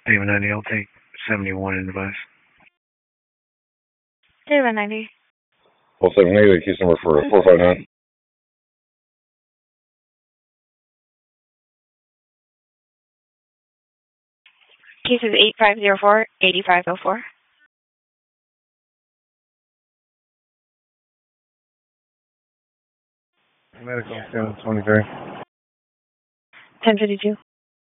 David 90, I'll take 71 in the bus. David 90. Well, 78, case number for 459. Case is 8504-8504. Medical 723. 1052.